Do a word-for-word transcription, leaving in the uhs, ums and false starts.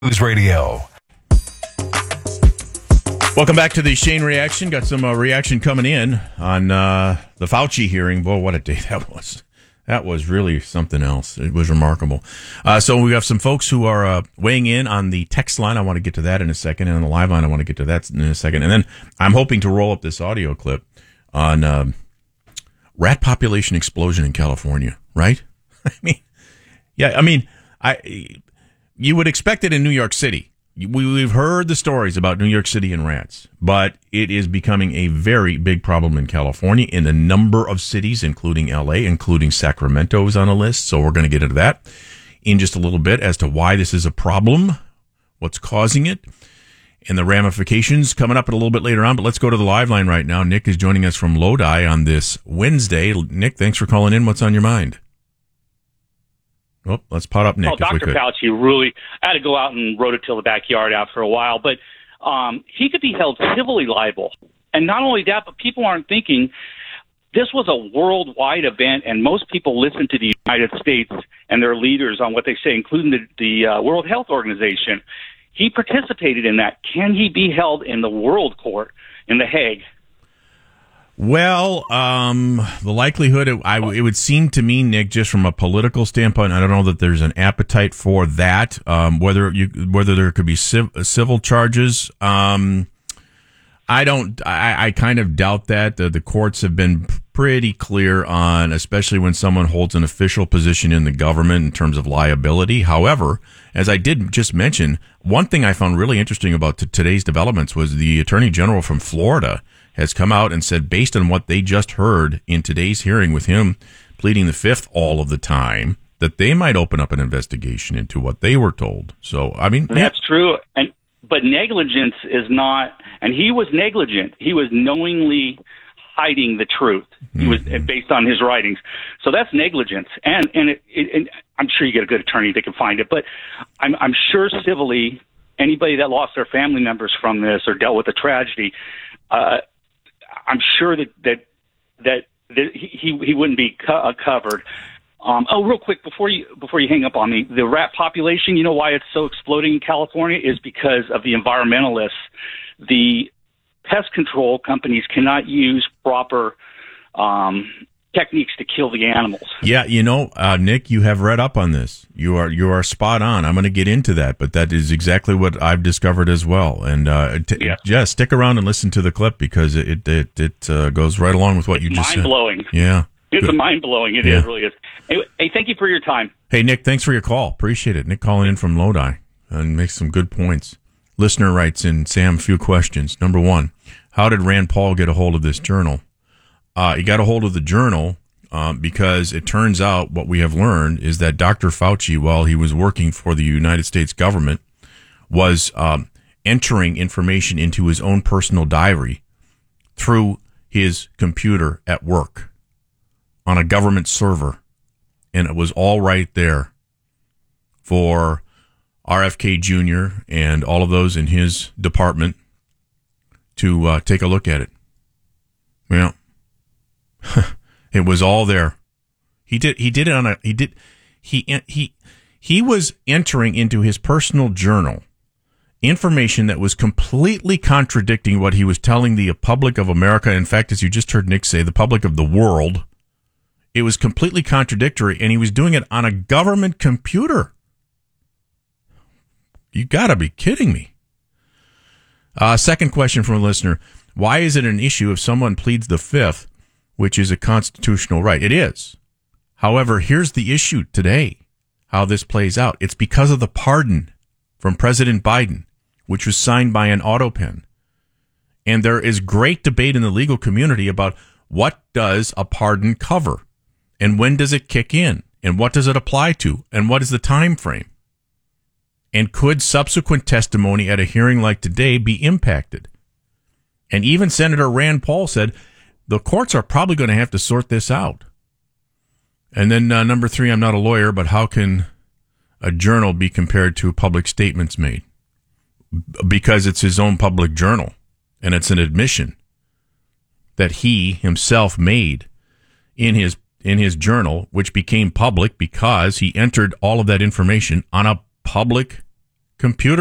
News Radio. Welcome back to the Shane Reaction. Got some uh, reaction coming in on uh, the Fauci hearing. Boy, what a day that was. That was really something else. It was remarkable. Uh, so we have some folks who are uh, weighing in on the text line. I want to get to that in a second. And on the live line, I want to get to that in a second. And then I'm hoping to roll up this audio clip on um, rat population explosion in California, right? I mean, yeah, I mean, I... You would expect it in New York City. We've heard the stories about New York City and rats, but it is becoming a very big problem in California in a number of cities, including L A, including Sacramento is on a list. So we're going to get into that in just a little bit as to why this is a problem, what's causing it, and the ramifications coming up a little bit later on. But let's go to the live line right now. Nick is joining us from Lodi on this Wednesday. Nick, thanks for calling in. What's on your mind? Oh, let's pot up Nick. Well, Doctor Fauci really had to go out and rototill the backyard out for a while, but um, he could be held civilly liable. And not only that, but people aren't thinking this was a worldwide event, and most people listen to the United States and their leaders on what they say, including the, the uh, World Health Organization. He participated in that. Can he be held in the World Court in The Hague? Well, um, the likelihood, it, I, it would seem to me, Nick, just from a political standpoint, I don't know that there's an appetite for that. Um, whether you, whether there could be civ- civil charges, um, I don't. I, I kind of doubt that. The, the courts have been pretty clear on, especially when someone holds an official position in the government in terms of liability. However, as I did just mention, one thing I found really interesting about t- today's developments was the Attorney General from Florida has come out and said, based on what they just heard in today's hearing with him pleading the fifth all of the time, that they might open up an investigation into what they were told. So, I mean, that's yeah. true. And but negligence is not, and he was negligent. He was knowingly hiding the truth. He was mm-hmm. based on his writings. So that's negligence. And and, it, it, and I'm sure you get a good attorney that can find it. But I'm, I'm sure civilly, anybody that lost their family members from this or dealt with a tragedy, uh, I'm sure that that that, that he he wouldn't be co- uh, covered. Um, oh, real quick before you before you hang up on me, the rat population. You know why it's so exploding in California is because of the environmentalists. The pest control companies cannot use proper um, techniques to kill the animals. Yeah, you know, uh, Nick, you have read up on this. You are you are spot on. I'm going to get into that, but that is exactly what I've discovered as well. And uh, t- yeah. yeah, stick around and listen to the clip because it it it uh, goes right along with what it's you just said. Mind blowing. Yeah, it's a mind blowing. It, yeah. it really is. Anyway, hey, thank you for your time. Hey, Nick, thanks for your call. Appreciate it. Nick calling in from Lodi and makes some good points. Listener writes in, Sam, a few questions. Number one, how did Rand Paul get a hold of this journal? Uh, he got a hold of the journal uh, because it turns out what we have learned is that Doctor Fauci, while he was working for the United States government, was um, entering information into his own personal diary through his computer at work on a government server. And it was all right there for R F K Junior and all of those in his department to uh, take a look at it. Yeah. It was all there. He did he did it on a he did he he he was entering into his personal journal information that was completely contradicting what he was telling the public of America. In fact, as you just heard Nick say, the public of the world. It was completely contradictory, and he was doing it on a government computer. You got to be kidding me. Uh, second question from a listener. Why is it an issue if someone pleads the fifth, which is a constitutional right? It is. However, here's the issue today, how this plays out. It's because of the pardon from President Biden, which was signed by an auto pen. And there is great debate in the legal community about what does a pardon cover? And when does it kick in? And what does it apply to? And what is the time frame? And could subsequent testimony at a hearing like today be impacted? And even Senator Rand Paul said the courts are probably going to have to sort this out. And then uh, number three, I'm not a lawyer, but how can a journal be compared to public statements made? Because it's his own public journal, and it's an admission that he himself made in his in his journal, which became public because he entered all of that information on a public Computer